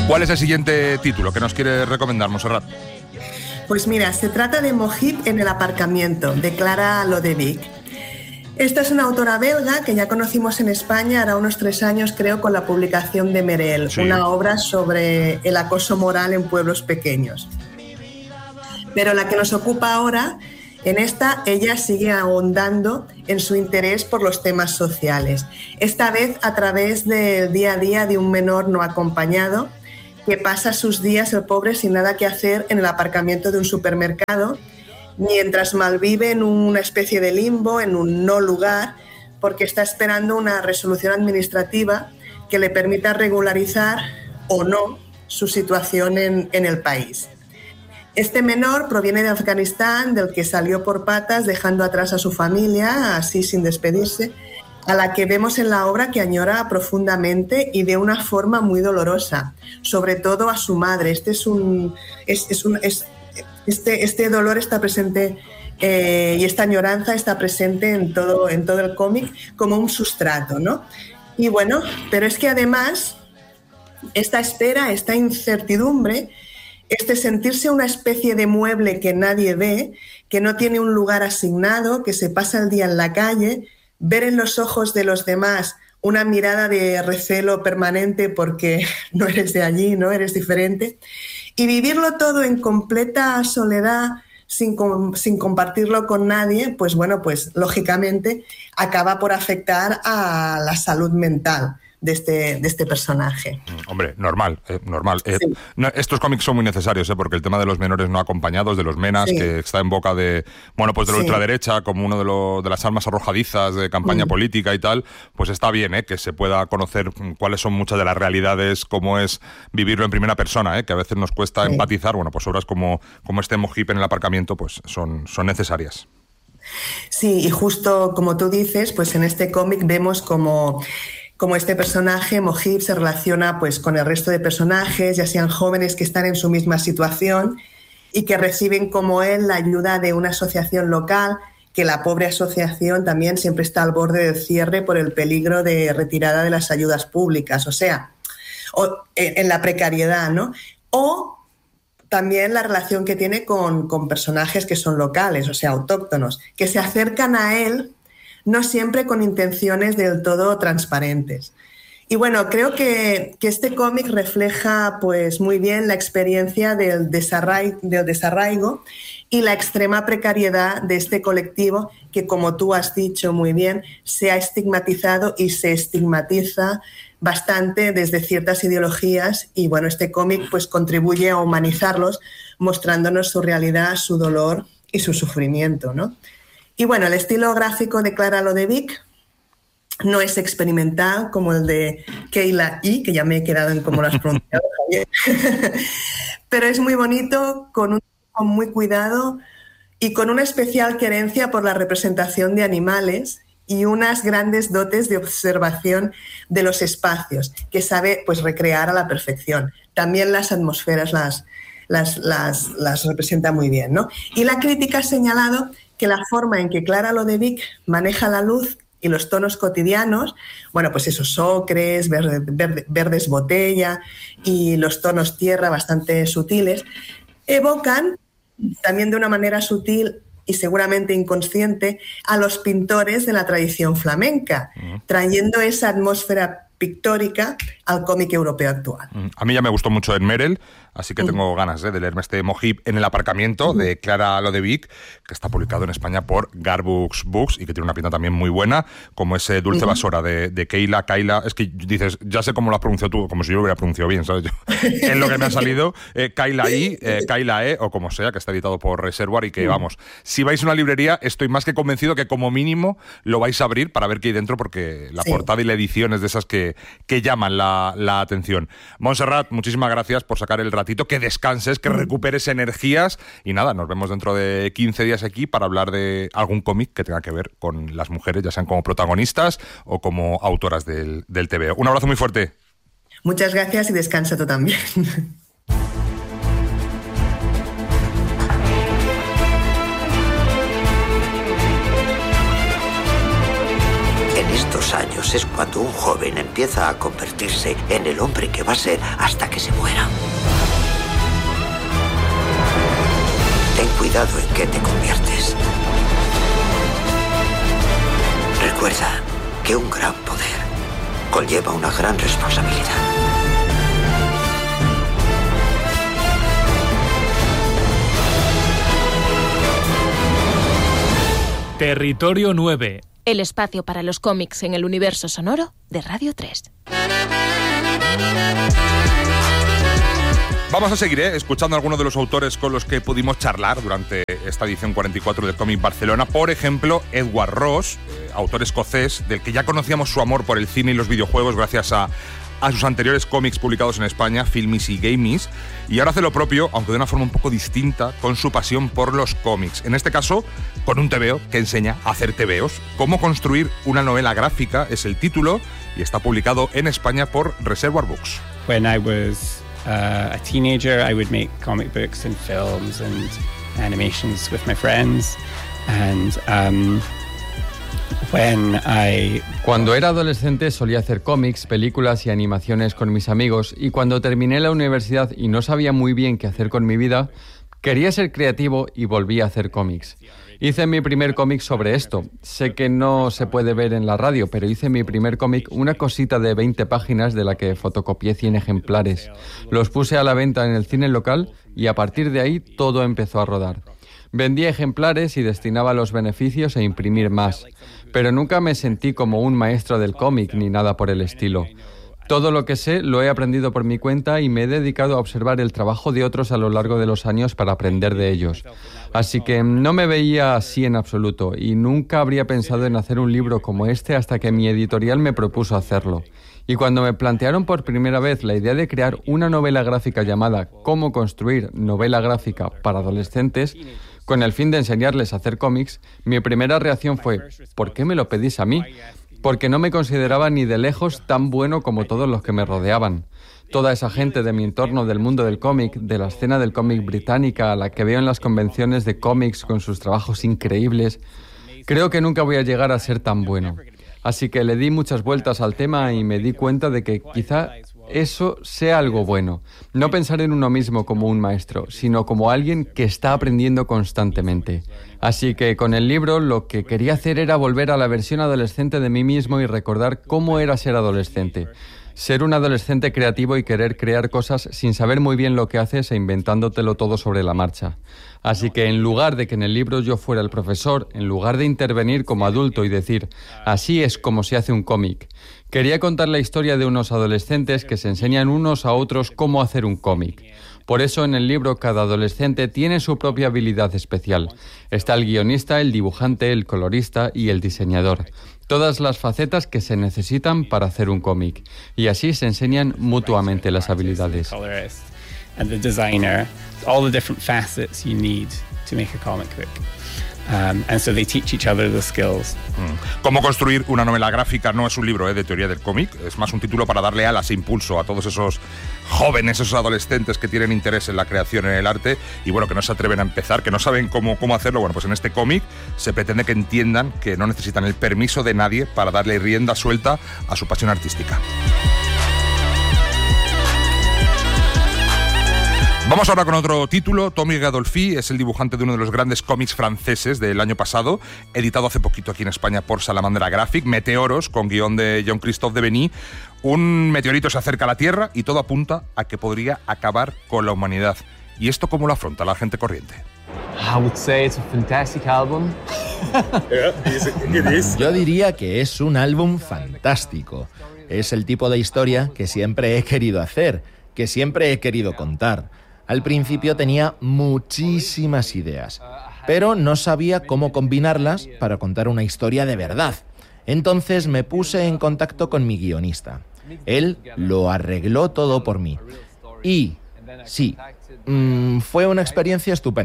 ¿Cuál es el siguiente título que nos quiere recomendar, Montserrat? Pues mira, se trata de Mojib en el aparcamiento, de Clara Lodewyk. Esta es una autora belga que ya conocimos en España hará unos 3 años, creo, con la publicación de Merel, sí, una obra sobre el acoso moral en pueblos pequeños. Pero la que nos ocupa ahora, en esta, ella sigue ahondando en su interés por los temas sociales, esta vez a través del día a día de un menor no acompañado que pasa sus días, el pobre, sin nada que hacer en el aparcamiento de un supermercado, mientras malvive en una especie de limbo, en un no lugar, porque está esperando una resolución administrativa que le permita regularizar o no su situación en el país. Este menor proviene de Afganistán, del que salió por patas dejando atrás a su familia, así sin despedirse, a la que vemos en la obra que añora profundamente y de una forma muy dolorosa, sobre todo a su madre. Este dolor está presente y esta añoranza está presente en todo el cómic como un sustrato, ¿no? Y bueno, pero es que además esta espera, esta incertidumbre, este sentirse una especie de mueble que nadie ve, que no tiene un lugar asignado, que se pasa el día en la calle, ver en los ojos de los demás una mirada de recelo permanente porque no eres de allí, no eres diferente, y vivirlo todo en completa soledad, sin compartirlo con nadie, pues bueno, pues lógicamente acaba por afectar a la salud mental de este personaje. Hombre, normal. Sí. Estos cómics son muy necesarios, porque el tema de los menores no acompañados, de los menas, sí, que está en boca de, bueno, pues de la sí, ultraderecha, como uno de las armas arrojadizas de campaña política y tal, pues está bien, que se pueda conocer cuáles son muchas de las realidades, cómo es vivirlo en primera persona, que a veces nos cuesta empatizar. Bueno, pues obras como este Mojib en el aparcamiento, pues son necesarias. Sí, y justo como tú dices, pues en este cómic vemos como este personaje, Mojib, se relaciona pues con el resto de personajes, ya sean jóvenes que están en su misma situación y que reciben como él la ayuda de una asociación local, que la pobre asociación también siempre está al borde del cierre por el peligro de retirada de las ayudas públicas, o sea, en la precariedad, ¿no? O también la relación que tiene con personajes que son locales, o sea, autóctonos, que se acercan a él no siempre con intenciones del todo transparentes. Y bueno, creo que este cómic refleja pues muy bien la experiencia del desarraigo y la extrema precariedad de este colectivo que, como tú has dicho muy bien, se ha estigmatizado y se estigmatiza bastante desde ciertas ideologías, y bueno, este cómic pues contribuye a humanizarlos, mostrándonos su realidad, su dolor y su sufrimiento, ¿no? Y bueno, el estilo gráfico de Clara Lodewyk no es experimental como el de Keila I, que ya me he quedado en cómo lo has pronunciado, Javier. Pero es muy bonito, con muy cuidado y con una especial querencia por la representación de animales y unas grandes dotes de observación de los espacios, que sabe pues recrear a la perfección. También las atmósferas las representa muy bien, ¿no? Y la crítica ha señalado que la forma en que Clara Lodewyk maneja la luz y los tonos cotidianos, bueno, pues esos ocres, verdes botella y los tonos tierra bastante sutiles, evocan también de una manera sutil y seguramente inconsciente a los pintores de la tradición flamenca, trayendo esa atmósfera pictórica al cómic europeo actual. A mí ya me gustó mucho en Merel, así que tengo ganas de leerme este Mojib en el aparcamiento de Clara Lodewyk, que está publicado en España por Garbus Books y que tiene una pinta también muy buena, como ese Dulce Vasora de Keila. Es que dices, ya sé cómo lo has pronunciado tú, como si yo lo hubiera pronunciado bien, ¿sabes? Es lo que me ha salido, Keila I, Keila E, o como sea, que está editado por Reservoir y que, vamos, si vais a una librería, estoy más que convencido que como mínimo lo vais a abrir para ver qué hay dentro, porque la portada y la edición es de esas que llaman la atención. Montserrat, muchísimas gracias por sacar el ratito, que descanses, que recuperes energías y nada, nos vemos dentro de 15 días aquí para hablar de algún cómic que tenga que ver con las mujeres, ya sean como protagonistas o como autoras del TVO. Un abrazo muy fuerte. Muchas gracias y descansa tú también. En estos años cómics es cuando un joven empieza a convertirse en el hombre que va a ser hasta que se muera. Ten cuidado en qué te conviertes. Recuerda que un gran poder conlleva una gran responsabilidad. Territorio 9. El espacio para los cómics en el universo sonoro de Radio 3. Vamos a seguir escuchando a algunos de los autores con los que pudimos charlar durante esta edición 44 del Cómic Barcelona. Por ejemplo, Edward Ross, autor escocés, del que ya conocíamos su amor por el cine y los videojuegos gracias a sus anteriores cómics publicados en España, Filmis y Gamies, y ahora hace lo propio, aunque de una forma un poco distinta, con su pasión por los cómics. En este caso, con un TVO que enseña a hacer TVOs. Cómo construir una novela gráfica es el título y está publicado en España por Reservoir Books. When I was a teenager, I would make comic books and films and animations with my friends, and Cuando era adolescente solía hacer cómics, películas y animaciones con mis amigos, y cuando terminé la universidad y no sabía muy bien qué hacer con mi vida, quería ser creativo y volví a hacer cómics. Hice mi primer cómic sobre esto. Sé que no se puede ver en la radio, pero hice mi primer cómic, una cosita de 20 páginas de la que fotocopié 100 ejemplares. Los puse a la venta en el cine local y a partir de ahí todo empezó a rodar. Vendía ejemplares y destinaba los beneficios a imprimir más, pero nunca me sentí como un maestro del cómic ni nada por el estilo. Todo lo que sé lo he aprendido por mi cuenta y me he dedicado a observar el trabajo de otros a lo largo de los años para aprender de ellos. Así que no me veía así en absoluto y nunca habría pensado en hacer un libro como este hasta que mi editorial me propuso hacerlo. Y cuando me plantearon por primera vez la idea de crear una novela gráfica llamada Cómo construir novela gráfica para adolescentes, con el fin de enseñarles a hacer cómics, mi primera reacción fue: ¿por qué me lo pedís a mí? Porque no me consideraba ni de lejos tan bueno como todos los que me rodeaban. Toda esa gente de mi entorno del mundo del cómic, de la escena del cómic británica, a la que veo en las convenciones de cómics con sus trabajos increíbles, creo que nunca voy a llegar a ser tan bueno. Así que le di muchas vueltas al tema y me di cuenta de que quizá eso sea algo bueno. No pensar en uno mismo como un maestro, sino como alguien que está aprendiendo constantemente. Así que con el libro lo que quería hacer era volver a la versión adolescente de mí mismo y recordar cómo era ser adolescente. Ser un adolescente creativo y querer crear cosas sin saber muy bien lo que haces e inventándotelo todo sobre la marcha. Así que en lugar de que en el libro yo fuera el profesor, en lugar de intervenir como adulto y decir así es como se hace un cómic, quería contar la historia de unos adolescentes que se enseñan unos a otros cómo hacer un cómic. Por eso en el libro cada adolescente tiene su propia habilidad especial. Está el guionista, el dibujante, el colorista y el diseñador. Todas las facetas que se necesitan para hacer un cómic. Y así se enseñan mutuamente las habilidades. And the designer, all the different facets you need to make a comic book. And so they teach each other the skills. Cómo construir una novela gráfica no es un libro de teoría del cómic, es más un título para darle alas e impulso a todos esos jóvenes, esos adolescentes que tienen interés en la creación, en el arte, y bueno, que no se atreven a empezar, que no saben cómo hacerlo. Bueno, pues en este cómic se pretende que entiendan que no necesitan el permiso de nadie para darle rienda suelta a su pasión artística. Vamos ahora con otro título. Tommy Gadolfi es el dibujante de uno de los grandes cómics franceses del año pasado, editado hace poquito aquí en España por Salamandra Graphic, Meteoros, con guión de Jean-Christophe Devenny. Un meteorito se acerca a la Tierra y todo apunta a que podría acabar con la humanidad. ¿Y esto cómo lo afronta la gente corriente? I would say it's a fantastic album. Yo diría que es un álbum fantástico. Es el tipo de historia que siempre he querido hacer, que siempre he querido contar. Al principio tenía muchísimas ideas, pero no sabía cómo combinarlas para contar una historia de verdad. Entonces me puse en contacto con mi guionista. Él lo arregló todo por mí. Y sí, fue una experiencia estupenda.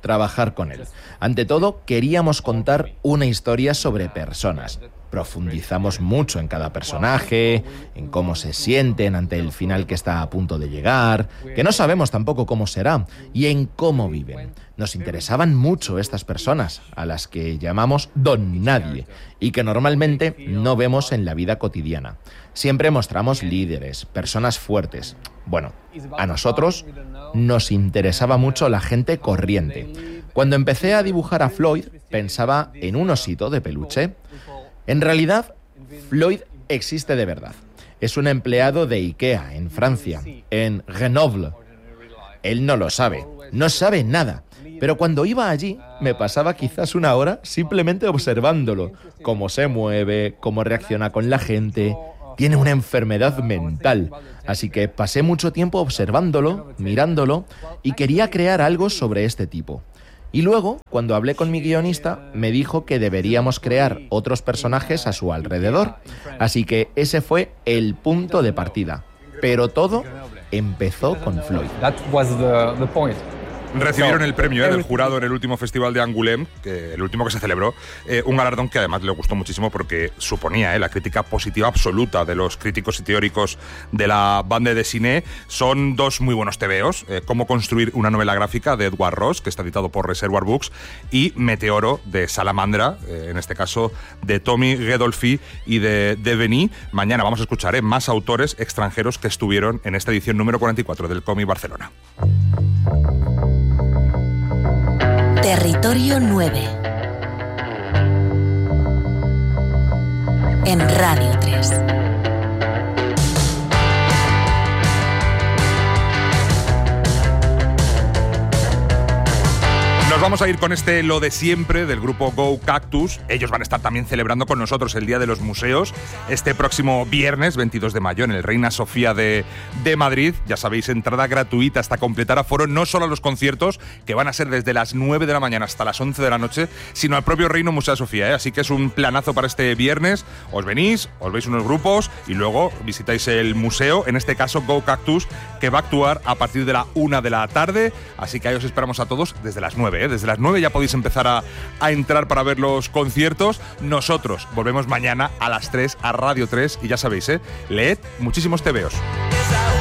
trabajar con él. Ante todo, queríamos contar una historia sobre personas. Profundizamos mucho en cada personaje, en cómo se sienten ante el final que está a punto de llegar, que no sabemos tampoco cómo será, y en cómo viven. Nos interesaban mucho estas personas, a las que llamamos Don Nadie, y que normalmente no vemos en la vida cotidiana. Siempre mostramos líderes, personas fuertes. Bueno, a nosotros nos interesaba mucho la gente corriente. Cuando empecé a dibujar a Floyd, pensaba en un osito de peluche. En realidad, Floyd existe de verdad. Es un empleado de IKEA, en Francia, en Grenoble. Él no lo sabe, no sabe nada. Pero cuando iba allí, me pasaba quizás una hora simplemente observándolo. Cómo se mueve, cómo reacciona con la gente. Tiene una enfermedad mental. Así que pasé mucho tiempo observándolo, mirándolo, y quería crear algo sobre este tipo. Y luego, cuando hablé con mi guionista, me dijo que deberíamos crear otros personajes a su alrededor. Así que ese fue el punto de partida. Pero todo empezó con Floyd. That was the point. Recibieron el premio del jurado en el último festival de Angoulême, el último que se celebró, un galardón que además le gustó muchísimo porque suponía la crítica positiva absoluta de los críticos y teóricos de la bande dessinée. Son dos muy buenos tebeos, Cómo construir una novela gráfica de Edward Ross, que está editado por Reservoir Books, y Meteoro de Salamandra, en este caso de Tommy Gedolfi y de Denis. Mañana vamos a escuchar más autores extranjeros que estuvieron en esta edición número 44 del Cómic Barcelona. Territorio 9 en Radio 3. Nos vamos a ir con lo de siempre del grupo Go Cactus. Ellos van a estar también celebrando con nosotros el Día de los Museos este próximo viernes 22 de mayo en el Reina Sofía de Madrid. Ya sabéis, entrada gratuita hasta completar aforo, no solo a los conciertos, que van a ser desde las 9 de la mañana hasta las 11 de la noche, sino al propio Reino Museo Sofía, Así que es un planazo para este viernes. Os venís, os veis unos grupos y luego visitáis el museo, en este caso Go Cactus, que va a actuar a partir de la 1 de la tarde. Así que ahí os esperamos a todos desde las 9, Desde las 9 ya podéis empezar a entrar para ver los conciertos. Nosotros volvemos mañana a las 3 a Radio 3 y ya sabéis, leed muchísimos tebeos.